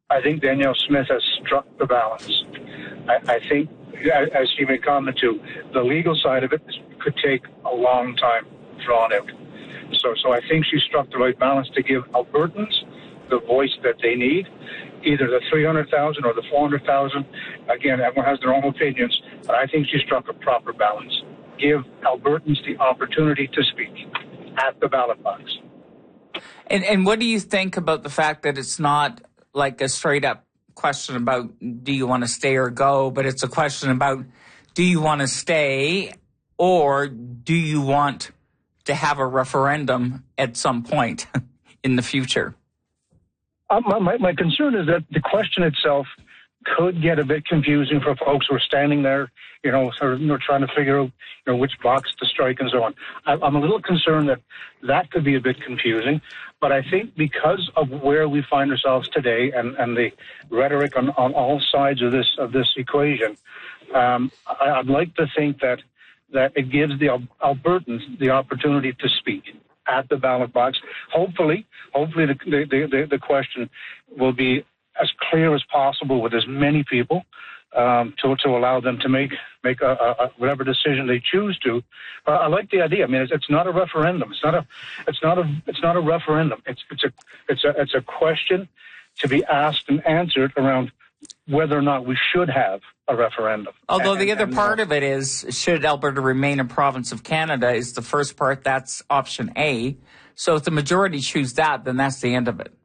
I think Danielle Smith has struck the balance. I think, as she made comment to, the legal side of it could take a long time drawn out. So I think she struck the right balance to give Albertans the voice that they need, either the 300,000 or the 400,000. Again, everyone has their own opinions, but I think she struck a proper balance. Give Albertans the opportunity to speak at the ballot box. And what do you think about the fact that it's not like a straight up question about do you want to stay or go, but it's a question about do you want to stay or do you want to have a referendum at some point in the future? My concern is that the question itself could get a bit confusing for folks who are standing there, trying to figure out, which box to strike and so on. I'm a little concerned that could be a bit confusing, but I think because of where we find ourselves today and the rhetoric on all sides of this equation, I'd like to think that it gives the Albertans the opportunity to speak at the ballot box. Hopefully the question will be as clear as possible with as many people to allow them to make whatever decision they choose to. I like the idea. I mean, it's not a referendum. It's not a referendum. It's a question to be asked and answered around whether or not we should have a referendum. Although the other part of it is, should Alberta remain a province of Canada, is the first part. That's option A. So if the majority choose that, then that's the end of it.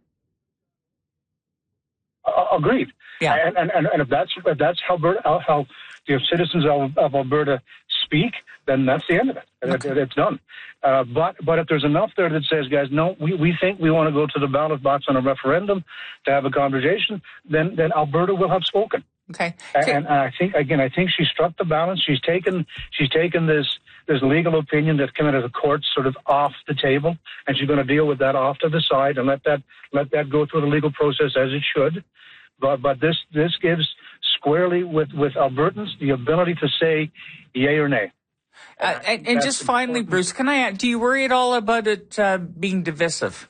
Agreed. Yeah. And if that's how the citizens of Alberta speak, then that's the end of it. Okay. It's done. But if there's enough there that says, guys, no, we think we want to go to the ballot box on a referendum to have a conversation, then Alberta will have spoken. Okay. And I think she struck the balance. She's taken this legal opinion that came out of the courts sort of off the table, and she's going to deal with that off to the side and let that go through the legal process as it should. But this gives squarely with Albertans the ability to say yay or nay. And just finally, Bruce, can I ask, do you worry at all about it being divisive?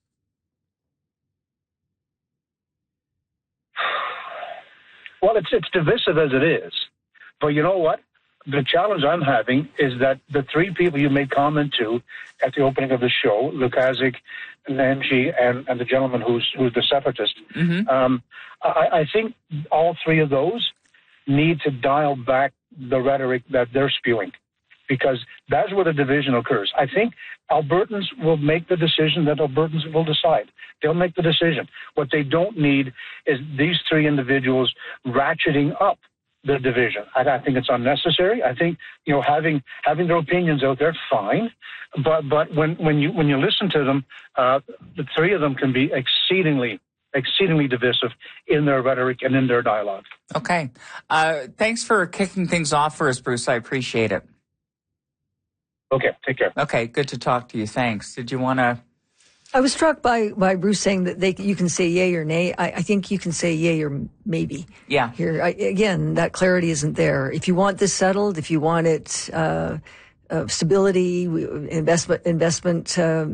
Well, it's divisive as it is. But you know what? The challenge I'm having is that the three people you made comment to at the opening of the show, Lukaszuk, Nenshi, and the gentleman who's the separatist, I think all three of those need to dial back the rhetoric that they're spewing, because that's where the division occurs. I think Albertans will make the decision that Albertans will decide. They'll make the decision. What they don't need is these three individuals ratcheting up the division. I think it's unnecessary. I think, having their opinions out there, fine. But when you listen to them, the three of them can be exceedingly divisive in their rhetoric and in their dialogue. Okay. Thanks for kicking things off for us, Bruce. I appreciate it. Okay, take care. Okay, good to talk to you. Thanks. Did you want to... I was struck by Bruce saying that you can say yay or nay. I think you can say yay or maybe. Yeah. Here, again, that clarity isn't there. If you want this settled, if you want it stability, investment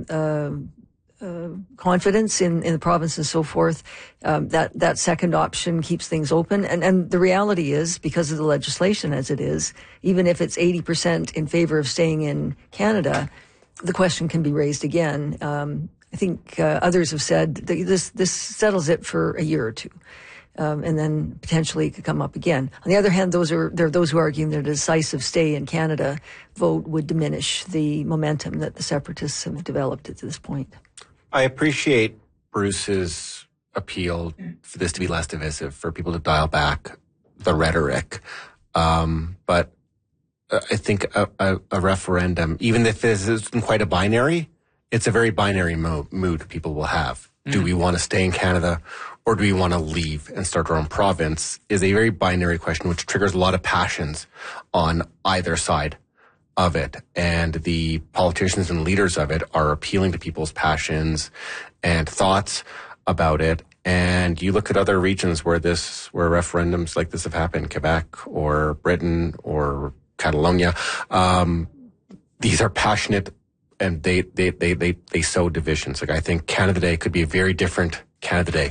confidence in the province and so forth, that second option keeps things open. And the reality is, because of the legislation as it is, even if it's 80% in favor of staying in Canada, the question can be raised again. I think others have said that this settles it for a year or two, and then potentially it could come up again. On the other hand, there are those who argue that a decisive stay in Canada vote would diminish the momentum that the separatists have developed at this point. I appreciate Bruce's appeal for this to be less divisive, for people to dial back the rhetoric, but I think a referendum, even if this isn't quite a binary, it's a very binary mood people will have. Do we want to stay in Canada or do we want to leave and start our own province is a very binary question, which triggers a lot of passions on either side of it. And the politicians and leaders of it are appealing to people's passions and thoughts about it. And you look at other regions where referendums like this have happened, Quebec or Britain or Catalonia. These are passionate, and they sow divisions. Like, I think Canada Day could be a very different Canada Day